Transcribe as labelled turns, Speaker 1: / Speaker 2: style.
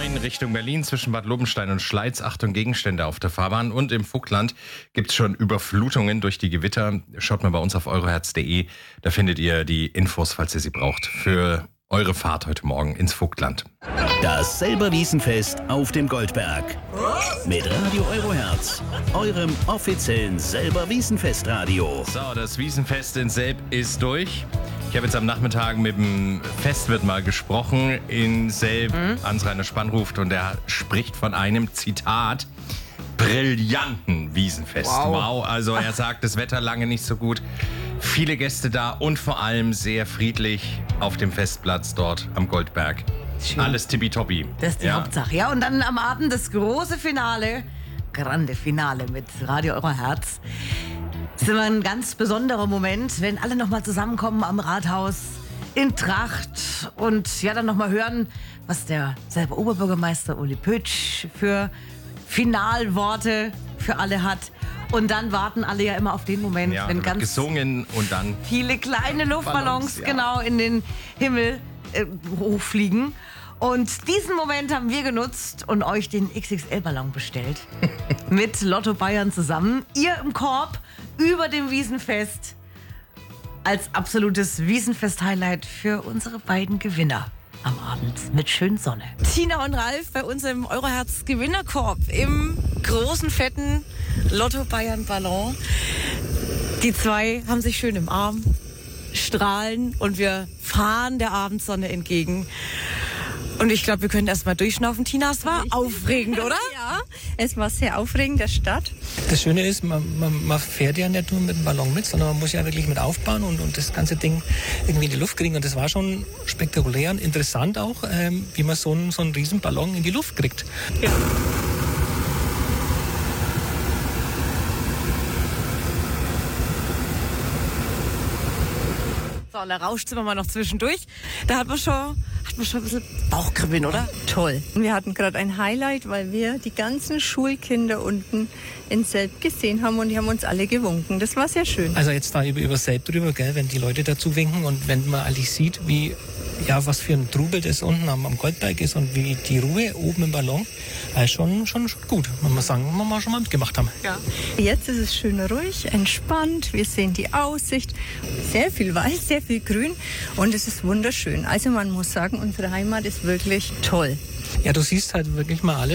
Speaker 1: A9 Richtung Berlin zwischen Bad Lobenstein und Schleiz. Achtung, Gegenstände auf der Fahrbahn. Und im Vogtland gibt es schon Überflutungen durch die Gewitter. Schaut mal bei uns auf euroherz.de. Da findet ihr die Infos, falls ihr sie braucht, für eure Fahrt heute Morgen ins Vogtland.
Speaker 2: Das Selber-Wiesenfest auf dem Goldberg. Mit Radio Euroherz, eurem offiziellen Selber-Wiesenfest-Radio.
Speaker 1: So, das Wiesenfest in Selb ist durch. Ich habe jetzt am Nachmittag mit dem Festwirt mal gesprochen in Selb. Hans-Rainer Spann ruft und er spricht von einem, Zitat, brillanten Wiesenfest. Wow. Also er sagt, das Wetter lange nicht so gut. Viele Gäste da und vor allem sehr friedlich auf dem Festplatz dort am Goldberg. Schön. Alles tippitoppi.
Speaker 3: Das ist die Hauptsache. Ja, und dann am Abend das große Finale, grande Finale mit Radio Euroherz. Das ist immer ein ganz besonderer Moment, wenn alle nochmal zusammenkommen am Rathaus in Tracht und ja dann nochmal hören, was der selber Oberbürgermeister Uli Pötsch für Finalworte für alle hat. Und dann warten alle ja immer auf den Moment, wenn ganz
Speaker 1: gesungen und dann
Speaker 3: viele kleine Luftballons genau in den Himmel hochfliegen. Und diesen Moment haben wir genutzt und euch den XXL-Ballon bestellt. Mit Lotto Bayern zusammen. Ihr im Korb über dem Wiesenfest als absolutes Wiesenfest-Highlight für unsere beiden Gewinner am Abend mit schön Sonne. Tina und Ralf bei uns im Euroherz Gewinnerkorb im großen, fetten Lotto Bayern Ballon. Die zwei haben sich schön im Arm, strahlen und wir fahren der Abendsonne entgegen. Und ich glaube, wir können erst mal durchschnaufen. Tina, es war aufregend, oder?
Speaker 4: Ja, es war sehr aufregend, der Start.
Speaker 5: Das Schöne ist, man fährt ja nicht nur mit dem Ballon mit, sondern man muss ja wirklich mit aufbauen und das ganze Ding irgendwie in die Luft kriegen. Und das war schon spektakulär und interessant auch, wie man so einen riesen Ballon in die Luft kriegt. Ja.
Speaker 3: So, und da rauscht es immer mal noch zwischendurch. Da hat man schon ein bisschen Bauchkribbeln, oder?
Speaker 4: Toll. Wir hatten gerade ein Highlight, weil wir die ganzen Schulkinder unten in Selb gesehen haben und die haben uns alle gewunken. Das war sehr schön.
Speaker 5: Also jetzt da über Selb drüber, gell, wenn die Leute dazu winken und wenn man eigentlich sieht, wie, ja, was für ein Trubel das unten am Goldberg ist und wie die Ruhe oben im Ballon, schon gut, muss man sagen, wenn wir schon mal mitgemacht haben.
Speaker 4: Ja. Jetzt ist es schön ruhig, entspannt. Wir sehen die Aussicht. Sehr viel Weiß, sehr viel Grün und es ist wunderschön. Also man muss sagen, unsere Heimat ist wirklich toll.
Speaker 5: Ja, du siehst halt wirklich mal alles.